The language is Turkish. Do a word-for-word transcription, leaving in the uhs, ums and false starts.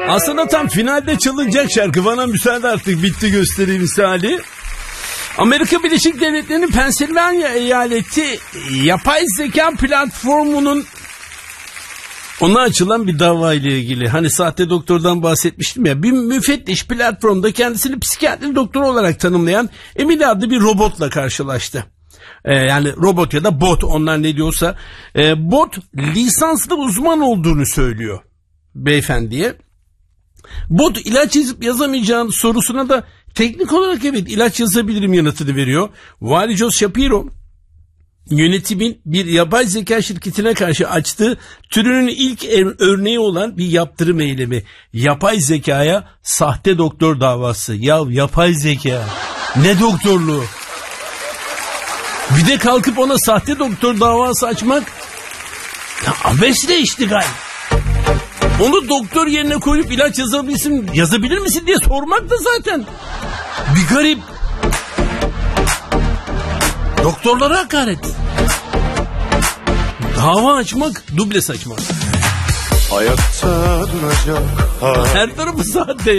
Aslında tam finalde çalınacak şarkı. Bana müsaade artık, bitti gösteri misali. Amerika Birleşik Devletleri'nin Pensilvanya eyaleti yapay zeka platformunun ona açılan bir dava ile ilgili. Hani sahte doktordan bahsetmiştim ya. Bir müfettiş platformda kendisini psikiyatri doktoru olarak tanımlayan Emily adlı bir robotla karşılaştı. Ee, yani robot ya da bot, onlar ne diyorsa. Ee, bot lisanslı uzman olduğunu söylüyor beyefendiye. Bot ilaç yazıp yazamayacağın sorusuna da teknik olarak evet ilaç yazabilirim yanıtını veriyor. Vali Joe Shapiro yönetimin bir yapay zeka şirketine karşı açtığı türünün ilk örneği olan bir yaptırım eylemi. Yapay zekaya sahte doktor davası. Ya yapay zeka ne doktorluğu? Bir de kalkıp ona sahte doktor davası açmak ya abesle iştigal. Onu doktor yerine koyup ilaç yazabilsin, yazabilir misin diye sormak da zaten bir garip. Doktorlara hakaret. Dava açmak duble saçma. Ayakta duracak. Her tarafı sahte.